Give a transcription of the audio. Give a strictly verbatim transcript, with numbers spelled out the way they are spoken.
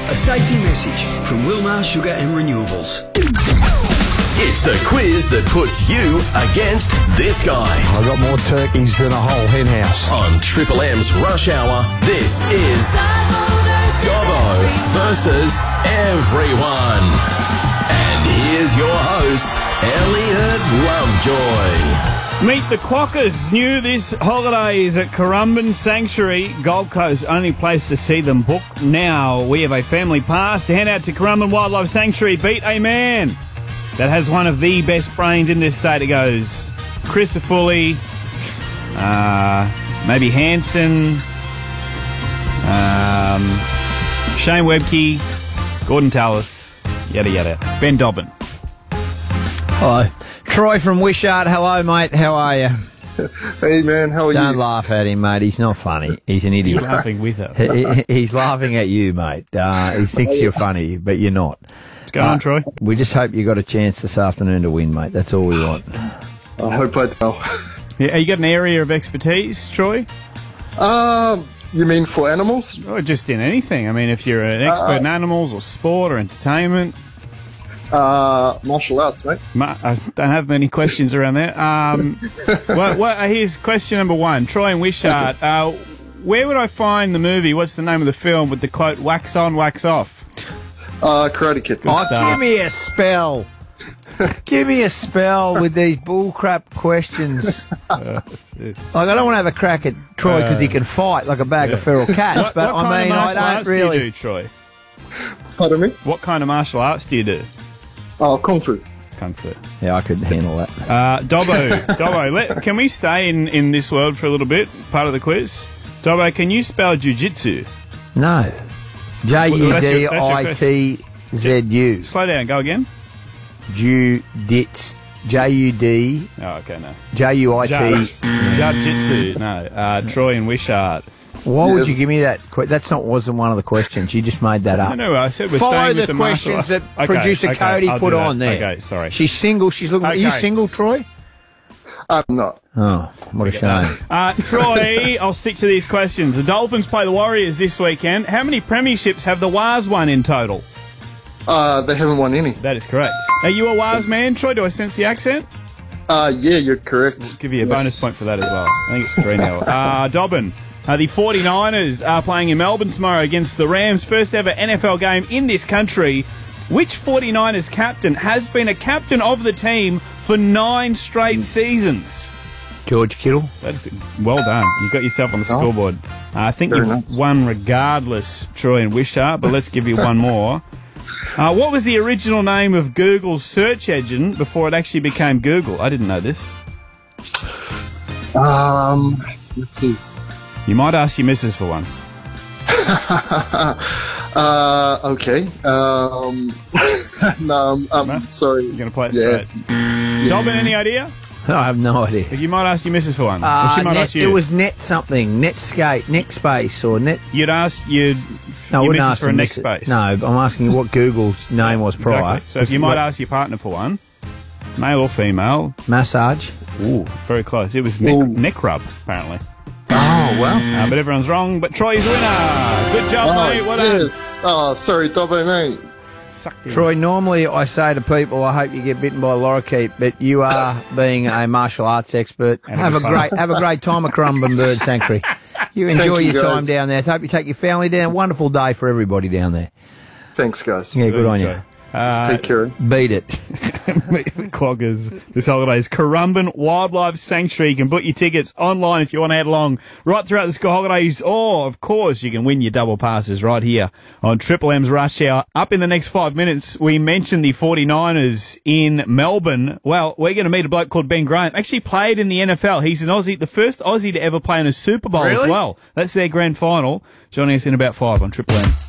A safety message from Wilmar Sugar and Renewables. It's the quiz that puts you against this guy. I've got more turkeys than a whole hen house. On Triple M's Rush Hour, this is Dobbo versus everyone. And here's your host, Elliot Lovejoy. Meet the Quokkas. New this holiday is at Currumbin Sanctuary, Gold Coast. Only place to see them. Book now. We have a family pass to head out to Currumbin Wildlife Sanctuary. Beat a man that has one of the best brains in this state. It goes Chris Foley, uh, maybe Hanson, um, Shane Webke, Gordon Tallis, yada yada. Ben Dobbin. Hello. Troy from Wishart. Hello, mate. How are you? Hey, man. How are Don't you? laugh at him, mate. He's not funny. He's an idiot. You're laughing with us. He- he- He's laughing at you, mate. Uh, he thinks you're funny, but you're not. What's going on, Troy? We just hope you got a chance this afternoon to win, mate. That's all we want. I hope I do. Yeah, you got an area of expertise, Troy? Um, you mean for animals? Or just in anything? I mean, if you're an expert in animals or sport or entertainment. Uh, martial arts, mate. Ma- I don't have many questions around there. Um, what, what, uh, here's question number one. Troy and Wishart. Uh, where would I find the movie? What's the name of the film with the quote, wax on, wax off? Uh, Karate Kid. Oh, start. give me a spell. Give me a spell with these bullcrap questions. Uh, Like, I don't want to have a crack at Troy because he can fight like a bag of feral cats, what, but what kind I mean, of I martial don't arts really. do you do, Troy? Pardon me? What kind of martial arts do you do? Oh, Kung Fu. Kung Fu. Yeah, I couldn't handle that. Uh, Dobbo, Dobbo, let, can we stay in, in this world for a little bit? Part of the quiz. Dobbo, can you spell jiu-jitsu? No. J U D I T Z U. Slow down. Go again. Judits. J U D Oh, okay, no. J U I T. Jiu-jitsu. No. Uh, Troy and Wishart. Why would you give me that? Que- that's not wasn't one of the questions. You just made that up. No, no, I said we're Follow staying the, with the martial questions arts. that Okay, producer okay, Cody I'll put do that. on there. Okay, sorry. She's single. She's looking. Are you Okay. single, Troy? I'm not. Oh, what a shame. Uh, Troy, I'll stick to these questions. The Dolphins play the Warriors this weekend. How many premierships have the Wars won in total? Uh, they haven't won any. That is correct. Are you a Wars man, Troy? Do I sense the accent? Uh, yeah, you're correct. Give you a Yes. bonus point for that as well. I think it's three nil. Uh, Dobbin, uh, the forty-niners are playing in Melbourne tomorrow against the Rams. First ever N F L game in this country. Which forty-niners captain has been a captain of the team for nine straight seasons? George Kittle. That's well done. You got yourself on the scoreboard. Uh, I think Very you've nice. won regardless, Troy and Wishart, but let's give you one more. Uh, what was the original name of Google's search engine before it actually became Google? I didn't know this. Um, let's see. You might ask your missus for one. uh, okay. Um, no, I'm, I'm No? sorry. You're going to play it Yeah. straight. Dobbin, any idea? I have no idea. If you might ask your missus for one. or Uh, she might net, ask you. it was net something, Netscape, Netspace, or net. You'd ask you'd, No, I your wouldn't missus ask for a them next this- space. No, I'm asking you what Google's name was prior. Exactly. So if you might ask your partner for one, male or female, Massage. ooh, very close. It was neck, Ooh. neck rub, apparently. Oh, well. Uh, but everyone's wrong. But Troy's winner. Good job, Oh, mate. Well done. yes. Oh, sorry, Dobbo, mate. Sucked in. Troy, normally I say to people, I hope you get bitten by a lorikeet, but you are being a martial arts expert. Having Have a fun. great, have a great time at Currumbin Bird Sanctuary. You enjoy you, your time guys. down there. Hope you take your family down. Wonderful day for everybody down there. Thanks, guys. Yeah, good on you. Troy. Uh, Take care. Beat it. Quaggers this holiday is Currumbin Wildlife Sanctuary. You can book your tickets online if you want to head along right throughout the school holidays. Or, of course, you can win your double passes right here on Triple M's Rush Hour. Up in the next five minutes, we mentioned the forty-niners in Melbourne. Well, we're going to meet a bloke called Ben Graham. Actually played in the N F L. He's an Aussie, the first Aussie to ever play in a Super Bowl as Really? well. That's their grand final. Joining us in about five on Triple M.